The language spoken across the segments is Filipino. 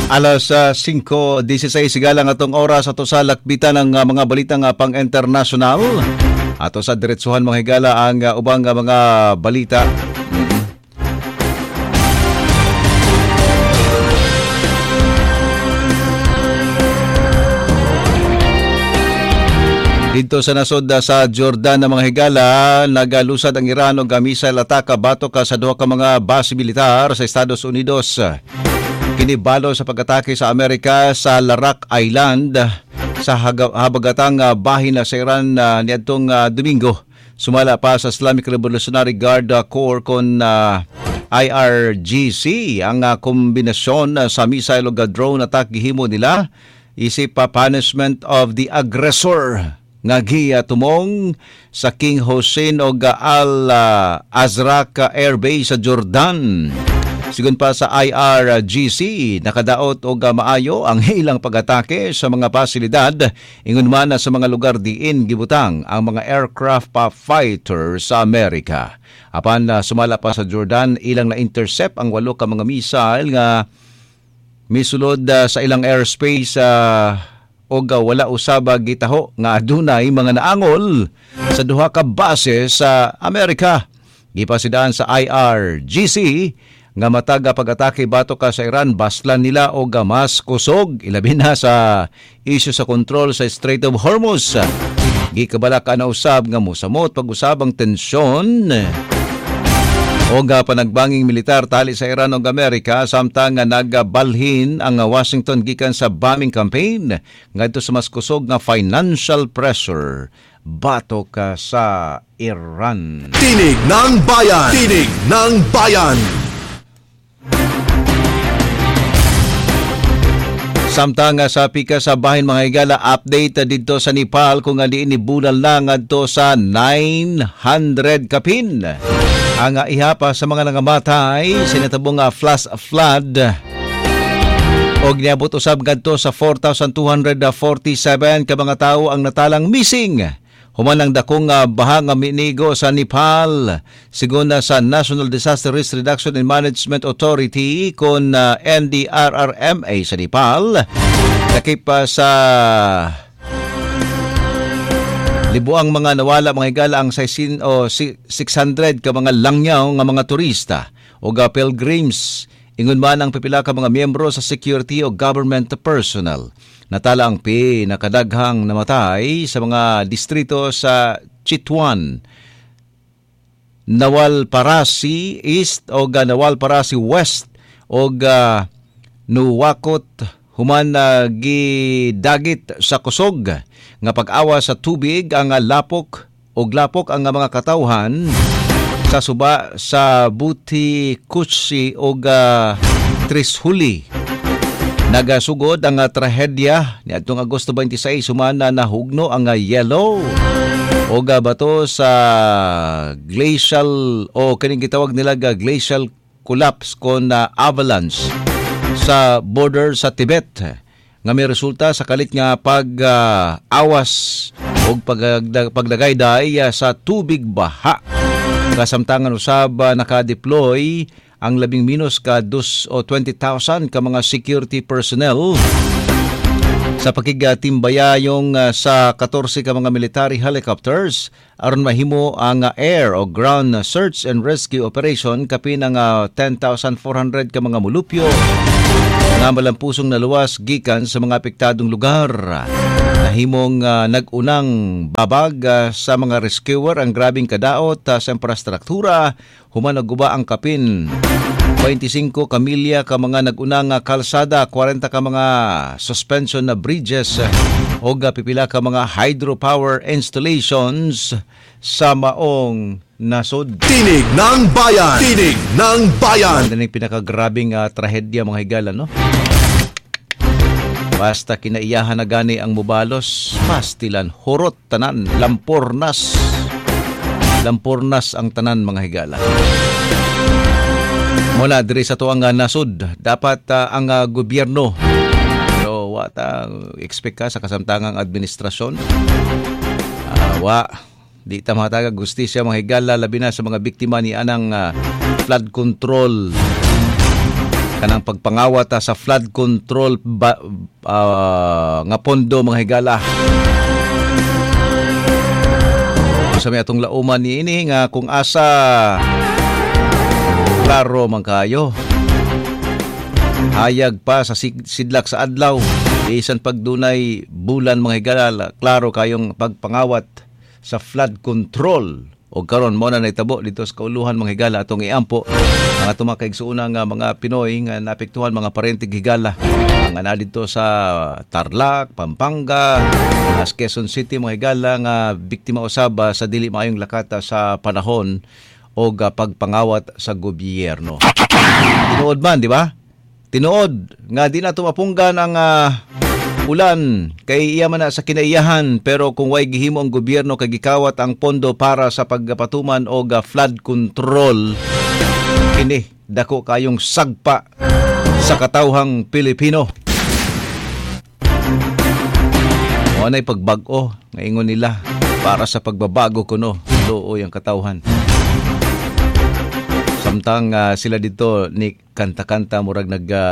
Alas 5:16 sigalang atong oras ato sa lakbitan ng mga balitang pang-internasyonal. Ato sa diretsuhan mga higala ang ubang mga balita. Dito sa nasod sa Jordan na mga higala, nagalusad ang Iran og missile attack batok sa duha ka mga base militar sa Estados Unidos. Kinibalo sa pag-atake sa Amerika sa Larak Island sa habagatang bahin sa Iran niadtong Domingo. Sumala pa sa Islamic Revolutionary Guard Corps kon IRGC ang kombinasyon sa missile ug drone attack gihimo nila isip punishment of the aggressor nga tumong sa King Hussein og Al Azraq Air Base sa Jordan. Sigun pa sa IRGC, nakadaot og maayo ang ilang pag-atake sa mga pasilidad ingon man sa mga lugar diin gibutang ang mga aircraft fighter sa Amerika. Apan sumala pa sa Jordan, ilang na-intercept ang 8 ka mga missile nga misulod sa ilang airspace og wala usab gitaho nga adunay mga naangol sa duha ka base sa Amerika. Gipasidaan sa IRGC nga matag pag-atake batok sa Iran, baslan nila og mas kusog ilabi na sa isyu sa kontrol sa Strait of Hormuz. Gikabala ka na usab nga mosamot pag-usab ang tensyon o panagbanging militar tali sa Iran o Amerika samtang nagabalhin ang Washington gikan sa bombing campaign ngadto sa mas kusog nga financial pressure batok sa Iran. Tinig ng Bayan! Tinig ng Bayan! Samtang sa pika sa bahin mga higala, update dito sa Nepal kung diin ibulal na ngadto sa 900 kapin. Ang ihapa sa mga nangamatay, sinatabong flash flood og niabot usab ngadto sa 4,247 ka mga tawo ang natalang missing. Human ang dakong baha nga minigo sa Nepal. Sigon sa National Disaster Risk Reduction and Management Authority kon NDRRMA sa Nepal. Lakip pa sa libuang mga nawala mga higala ang 600 ka mga langyaw nga mga turista o pilgrims. Ingon man ang pipila ka mga miyembro sa security o government personnel. Natala ang nakadaghang namatay sa mga distrito sa Chitwan, Nawalparasi East o Nawalparasi West o Nuwakot human gidagit sa kusog nga pag-awa sa tubig ang lapok ang mga katawhan sa suba sa Buti Kutsi o Trishuli. Nagasugod ang trahedya ni atong Agosto 26 humana nahugno ang yellow o bato sa glacial o kining gitawag nila glacial collapse kon avalanche sa border sa Tibet nga may resulta sa kalit nga pag-awas o pagdagayday sa tubig baha. Kasamtangan usab naka-deploy ang 20,000 ka mga security personnel sa pakigtimbayayong sa 14 ka mga military helicopters aron mahimo ang air o ground search and rescue operation kapin ang 10,400 ka mga mulupyo nga malampusong naluwas gikan sa mga apektadong lugar. Nahimong nag-unang babag sa mga rescuer ang grabing kadaot sa infrastruktura human naguba ang kapin. 25 kamilya ka mga nag-unang kalsada, 40 ka mga suspension na bridges o pipila ka mga hydropower installations sa maong nasod. Tinig ng Bayan! Tinig ng Bayan! Ano yung pinakagrabing trahedya mga higala, no? Basta kinaiyahan na gani ang mubalos, pastilan, hurot, tanan, lampurnas. Lampurnas ang tanan mga higala. Mula diri sa tuang nasod, dapat ang gobyerno so what expect ka sa kasamtangang administrasyon di ta matagag gustisya mga higala labi na sa mga biktima ni anang flood control kanang pagpangawat sa flood control nga pondo mga higala. Sa may atong lauman ni ini nga kung asa klaro man kayo. Hayag pa sa sidlak sa adlaw. Bisan pagdunay bulan mga higala, klaro kayong pagpangawat sa flood control. O karon mo na naitabo dito sa kauluhan mga higala atong iampo ang atong mga kaigsuuna nga mga Pinoy nga naapektuhan mga parentig higala nga na dito sa Tarlac, Pampanga, Quezon City mga higala nga biktima usab sa dili maayong lakata sa panahon o pagpangawat sa gobyerno. Tinuod man, di ba? Tinuod nga di na tumapunggan ang ulan kay iya man na sa kinaiyahan, pero kung way gihimo ang gobyerno kay gikawat ang pondo para sa pagpatuman o flood control, kini dako kayong sagpa sa katawhang Pilipino. O anay pagbag-o nga ingon nila para sa pagbabago kuno tuoy ang katawhan. Samtang sila dito ni kanta-kanta murag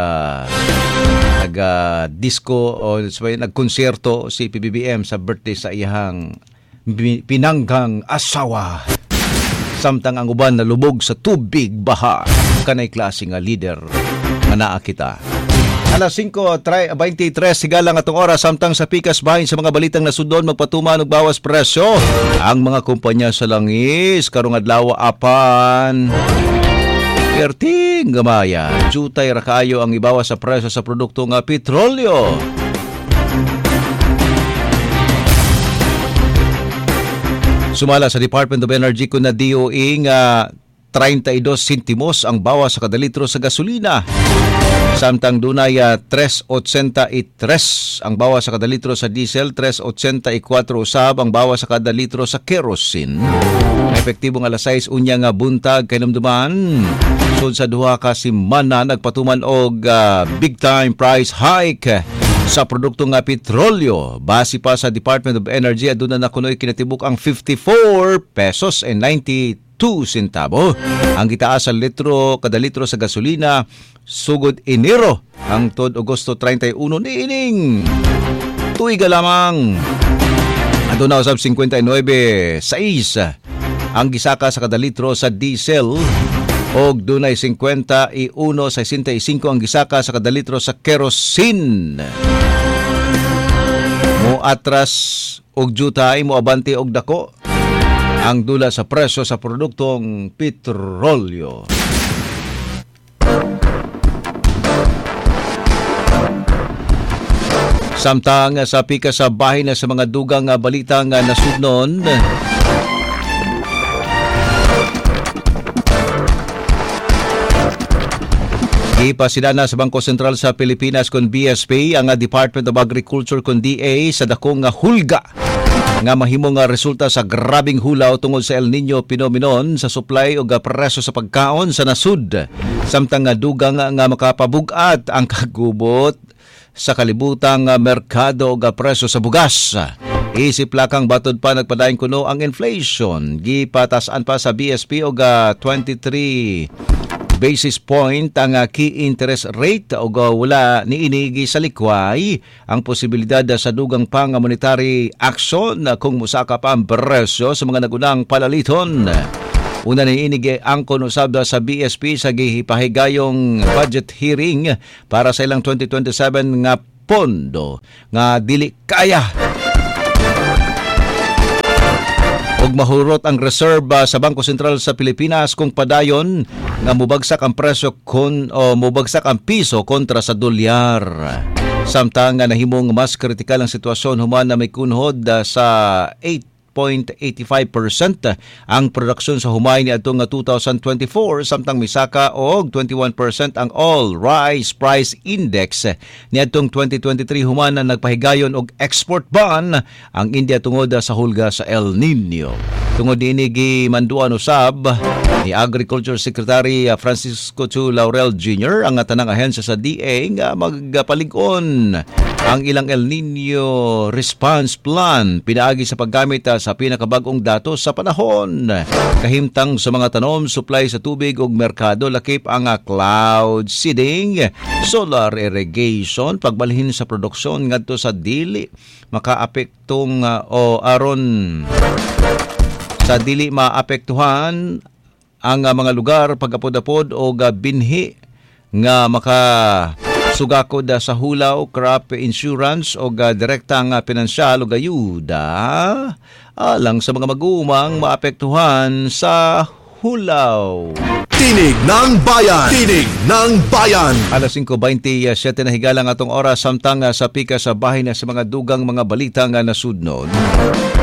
disco o nagkonserto si PBBM sa birthday sa iyang pinanggang asawa. Samtang ang uban nalubog sa tubig baha. Kanay klase nga leader nga naa kita. Alas 5:23 sigala nga atong oras, samtang sa pikas bahin sa mga balitang nasudon magpatuman og bawas presyo ang mga kumpanya sa langis karong adlaw apan perting gamaya. Jutay ra kaayo ang ibawas sa presyo sa produkto nga petrolyo. Sumala sa Department of Energy kun na DOE nga 32 sentimos ang bawas sa kada litro sa gasolina. Samtang dunay 3.83 ang bawas sa kada litro sa diesel, 3.84 usab ang bawas sa kada litro sa kerosene. Epektibong alas 6 unya nga buntag kay namduman. Sud sa duha ka semana nagpatuman og big time price hike sa produkto nga petrolyo. Base pa sa Department of Energy, aduna na kunoy kinatibuk ang 54 pesos and 92 centavo ang gitaas sa litro kada litro sa gasolina sugod Enero hangtod Agosto 31 niining tuiga lamang. Aduna usab 59.6 ang gisaka sa kada litro sa diesel og dunay 51.65 ang gisaka sa kada litro sa kerosene. Mo atras og jutay, mo abante og dako ang dula sa presyo sa produktong petrolyo. Samtang sa pika sa bahin na sa mga dugang balita nga nasudnon, ipasidana sa Bangko Sentral sa Pilipinas kon BSP ang Department of Agriculture kon DA sa dakong hulga nga mahimo nga resulta sa grabing hulaw tungod sa El Nino phenomenon sa supply o presyo sa pagkaon sa nasud. Samtang dugang nga makapabug-at ang kagubot sa kalibutang merkado o presyo sa bugas. Isip lakang batod pa nagpadayon kuno ang inflation. Gipatasan pa sa BSP o 23 basis point ang key interest rate o wala niinigi sa likway ang posibilidad sa dugang pang monetary action kung musaka pa ang presyo sa mga nagunang palaliton. Una niinigi ang konusab sa BSP sa gihipahigayong budget hearing para sa ilang 2027 nga pondo nga dili kaya og mahurot ang reserve sa Bangko Sentral sa Pilipinas kung padayon nga mubagsak ang presyo mubagsak ang piso kontra sa dolyar. Samtang nahimong mas kritikal ang sitwasyon human na may kunhod sa 8.85% ang produksyon sa humay ni atong 2024, samtang misaka og 21% ang All Rice Price Index ni atong 2023 human na nagpahigayon og export ban ang India tungod sa hulga sa El Nino. Tungod ini gimanduan usab ni Agriculture Secretary Francisco Chu Laurel Jr. ang tanang ahensya sa DA nga magpalig-on ang ilang El Nino Response Plan pinaagi sa paggamit sa pinakabagong datos sa panahon. Kahimtang sa mga tanom, supply sa tubig ug merkado, lakip ang cloud seeding, solar irrigation, pagbalhin sa produksyon ngadto sa dili makaapektong o aron sa dili maapektuhan ang mga lugar pagapod-apod o binhi nga sugakod sa hulaw, crop insurance o direktang pinansyal o ayuda alang sa mga mag-uumang maapektuhan sa hulaw. Tinig ng Bayan! Tinig ng Bayan! Alas 5:27 na higalang atong oras, samtang sa pika sa bahay na sa mga dugang mga balita nga nasudnod.